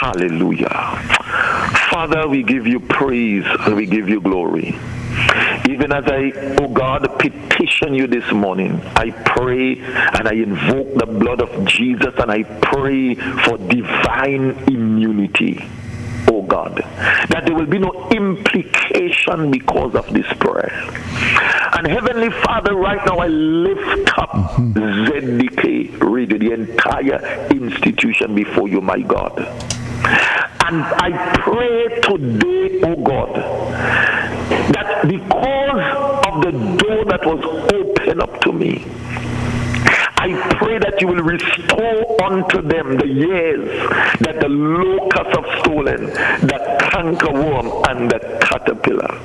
Hallelujah. Father, we give you praise and we give you glory. Even as I, oh God, petition you this morning, I pray and I invoke the blood of Jesus and I pray for divine immunity, oh God, that there will be no implication because of this prayer. And Heavenly Father, right now I lift up ZDK Radio, the entire institution before you, my God. And I pray today, oh God, that because of the door that was opened up to me, I pray that you will restore unto them the years that the locusts have stolen, the cankerworm and the caterpillar.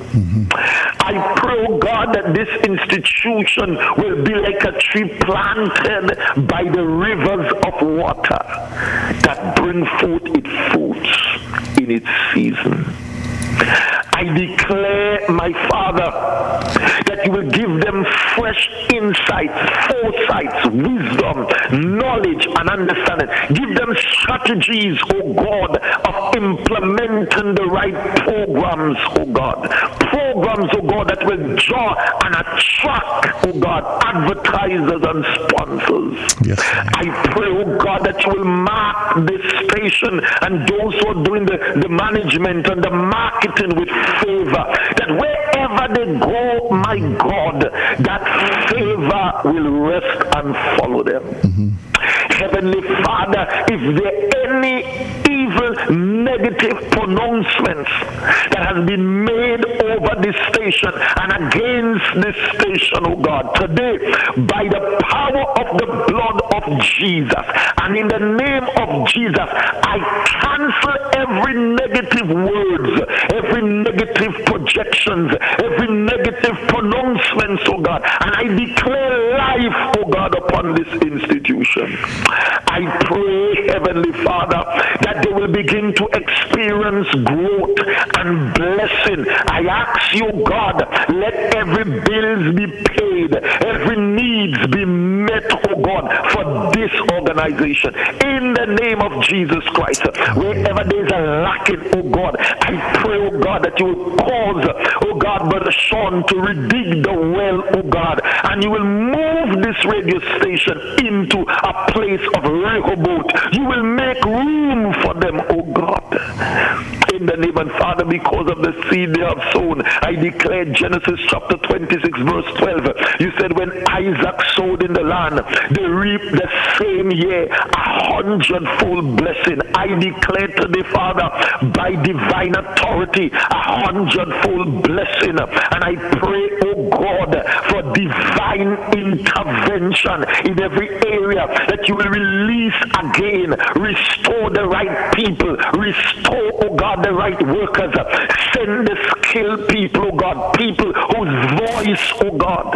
I pray, oh God, that this institution will be like a tree planted by the rivers of water that bring forth its fruits in its season. I declare, my Father, that you will give them fresh insights, foresights, wisdom, knowledge, and understanding. Give them strategies, oh God, of implementing the right programs, oh God. Programs, oh God, that will draw and attract, oh God, advertisers and sponsors. Yes. I pray, oh God, that you will mark this station and those who are doing the management and the marketing with favor, that wherever they go, my God, that favor will rest and follow them. Heavenly Father, if there are any evil, negative pronouncements that has been made over this station and against this station, oh God, today, by the power of the blood of Jesus and in the name of Jesus, I cancel every negative words, every negative projections, every negative pronouncements, oh God, and I declare life, oh God, upon this institution. I pray, Heavenly Father, that they will begin to experience growth and blessing. I ask you, God, let every bills be paid, every needs be met, oh God, for this organization. In the name of Jesus Christ, wherever there is a lacking, oh God, I pray, oh God, that you will cause, oh God, Brother Sean to redig the well, oh God, and you will move this radio station into a place of Rehoboth. You will make room for them, oh God. In the name of Father, because of the seed they have sown, I declare Genesis chapter 26 verse 12. You said when Isaac sowed in the land, they reaped the same year 100-fold blessing. I declare today, Father, by divine authority, 100-fold blessing. And I pray, oh God, for divine intervention in every area, that you will release again, restore the right people, restore, oh God, the right workers, send the skilled people, oh God, people whose voice, oh God,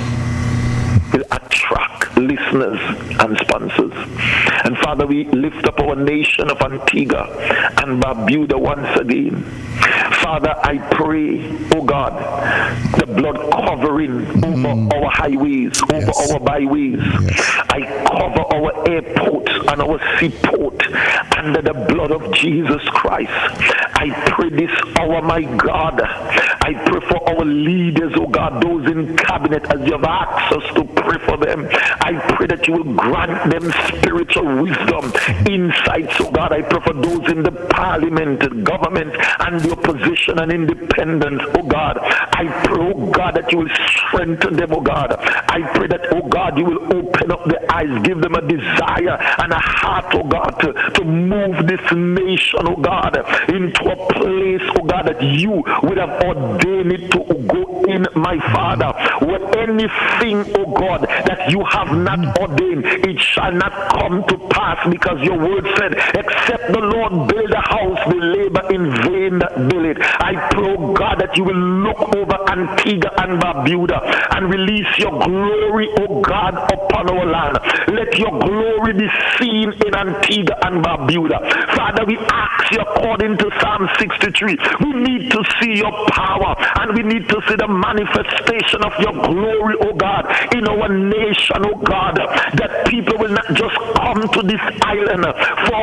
will attract listeners and sponsors. And Father, we lift up our nation of Antigua and Barbuda once again. Father, I pray, oh God, the blood covering over our highways, over our byways. I cover our airports and our seaport under the blood of Jesus Christ. I pray this hour, my God, I pray for our leaders, oh God, those in cabinet, as you have asked us to pray for them. I pray that you will grant them spiritual wisdom, insights, oh God. I pray for those in the parliament, the government, and the opposition and independence, oh God. I pray, oh God, that you will strengthen them, oh God. I pray that, oh God, you will open up their eyes, give them a desire and a heart, oh God, to move this nation, oh God, into a place, oh God, that you would have ordained it to go in, my Father. What anything, oh God, that you have not ordained, it shall not come to pass, because your word said, except the Lord build a house, they labor in vain that build it. I pray, oh God, that you will look over Antigua and Barbuda and release your glory, oh God, upon our land. Let your glory be seen in Antigua and Barbuda. Father, we ask you according to Psalm 63. We need to see your power and we need to see the manifestation of your glory, oh God, in our nation, oh God, that people will not just come to this island for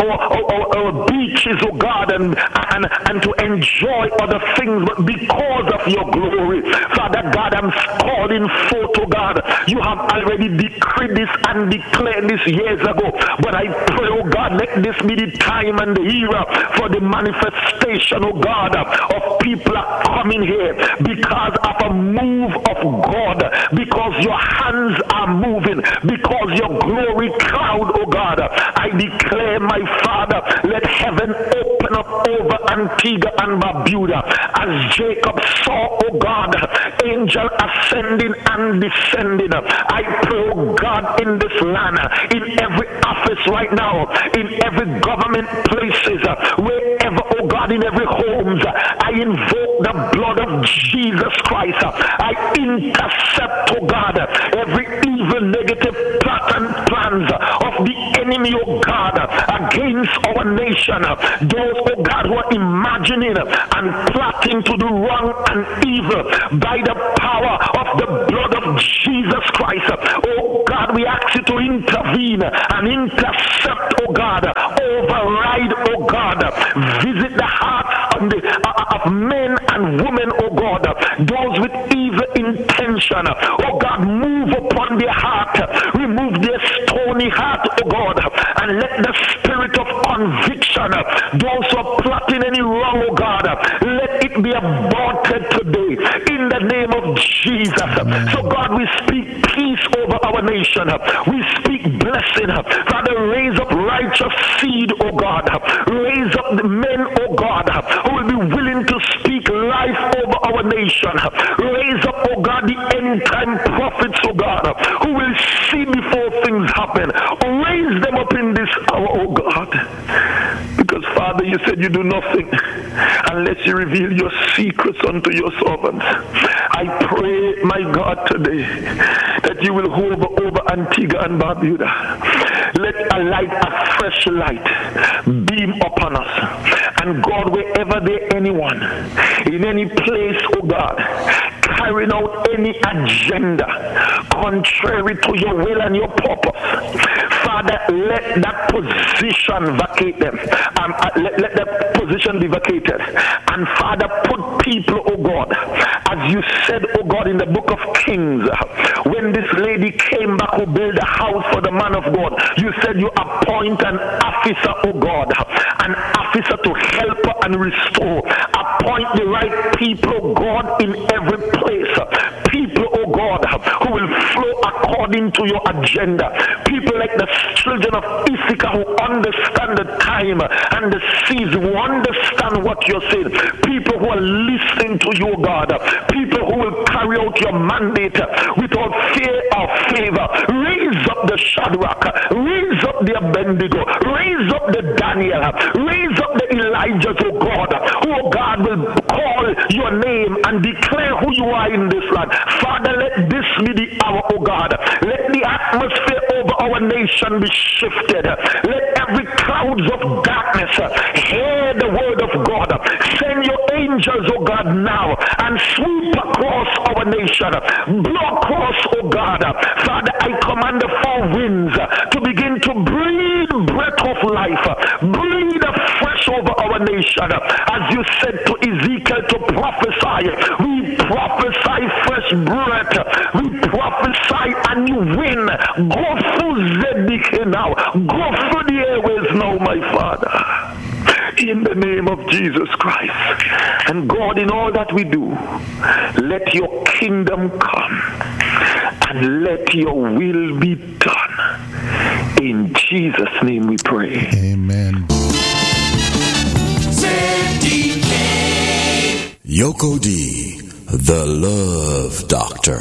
our beaches, oh God, and to enjoy other things, but because of your glory. Father God, I'm calling forth, oh God, you have already decreed this and declared this years ago, but I pray, oh God, let this be the time and the era for the manifestation, oh God, of people are coming here because of a move of God, because your hands are moving, because your glory cloud, oh God. I declare, my Father, let heaven open up over Antigua and Barbuda as Jacob saw, oh God, angel ascending and descending. I pray, oh God, in this land, in every office right now, in every government places, wherever, oh God, in every homes, I invoke the blood of Jesus Christ. I intercept, oh God, every evil, negative plot and plans of the enemy, oh God, against our nation. Those, oh God, who are imagining and plotting to do wrong and evil by the power of the blood of Jesus Christ. Oh God, we ask you to intervene and intercept, oh God, override, oh God, visit the hearts of men and women, oh God, those with evil intention. Oh God, move upon their heart, remove their stony heart, oh God, and let the spirit of conviction, those who are plotting any wrong, oh God, let it be aborted today in the name of Jesus. So God, we speak peace over our nation. We speak blessing. Father, raise up righteous seed, oh God. Raise up the men, oh God, who will be willing to speak life over our nation. Raise up, oh God, the end time prophets, oh God, who will see before things happen. Raise them up in this hour, oh God. Because Father, you said you do nothing unless you reveal your secrets unto your servants. I pray, my God, today that you will hover over Antigua and Barbuda. Let a light, a fresh light beam upon us. And God, wherever there anyone, in any place, oh God, carrying out any agenda contrary to your will and your purpose, Father, let that position vacate them. Let that position be vacated. And Father, put people, oh God, as you said, oh God, in the book of Kings, when this lady came back who built a house for the man of God, you said you appoint an officer, oh God, an officer to help her and restore. Appoint the right people, oh God, in every place. People, oh God, who will flow according to your agenda. People like the children of Issachar who understand the time and the season, who understand what you're saying. People who are listening to you, God. People who will carry out your mandate without fear or favor. Raise up the Shadrach, raise up the Abednego, raise up the Daniel, raise up the Elijah, oh God, who, oh God, will call your name and declare who you are in this land. Father, let this be the hour, oh God. Let the atmosphere over our nation be shifted. Let every clouds of darkness hear the word of God. Send your angels, oh God, now and sweep across our nation. Blow across, oh God. Father, I command the four winds to begin to breathe breath of life. Breathe afresh over our nation. As you said to Ezekiel to prophesy, we prophesy fresh breath. We prophesy a new wind. Go through Zedek now. Go through the airways now, my Father. In the name of Jesus Christ. And God, in all that we do, let your kingdom come and let your will be done. In Jesus' name we pray. Amen. Yoko D, the Love Doctor.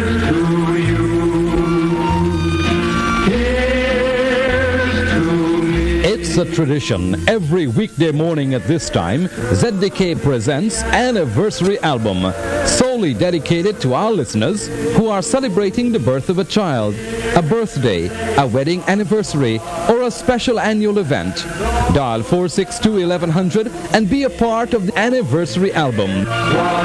It's a tradition. Every weekday morning at this time, ZDK presents Anniversary Album. Soul solely dedicated to our listeners who are celebrating the birth of a child, a birthday, a wedding anniversary, or a special annual event. Dial 462-1100 and be a part of the anniversary album.